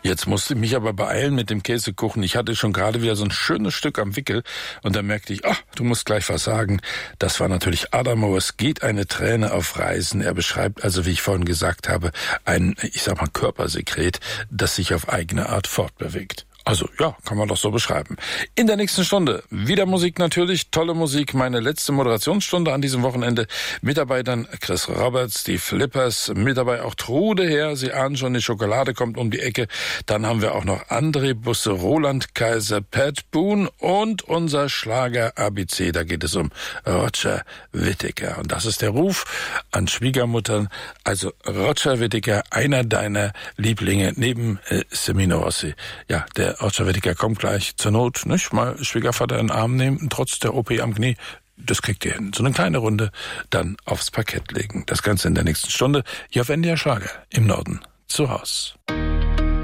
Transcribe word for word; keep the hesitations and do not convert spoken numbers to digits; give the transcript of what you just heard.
Jetzt musste ich mich aber beeilen mit dem Käsekuchen. Ich hatte schon gerade wieder so ein schönes Stück am Wickel und da merkte ich, ach, du musst gleich was sagen. Das war natürlich Adamo, es geht eine Träne auf Reisen. Er beschreibt also, wie ich vorhin gesagt habe, ein, ich sag mal, Körpersekret, das sich auf eigene Art fortbewegt. Also, ja, kann man doch so beschreiben. In der nächsten Stunde wieder Musik natürlich, tolle Musik, meine letzte Moderationsstunde an diesem Wochenende. Mit dabei dann Chris Roberts, die Flippers, mit dabei auch Trude her, Sie ahnen schon, die Schokolade kommt um die Ecke. Dann haben wir auch noch André Busse, Roland Kaiser, Pat Boone und unser Schlager A B C. Da geht es um Roger Whittaker. Und das ist der Ruf an Schwiegermuttern. Also Roger Whittaker, einer deiner Lieblinge neben äh, Semino Rossi. Ja, der Roger Whittaker kommt gleich zur Not, nicht? Mal Schwiegervater in den Arm nehmen, trotz der O P am Knie. Das kriegt ihr hin. So eine kleine Runde dann aufs Parkett legen. Das Ganze in der nächsten Stunde. Hier auf N D R Schlager im Norden zu Haus.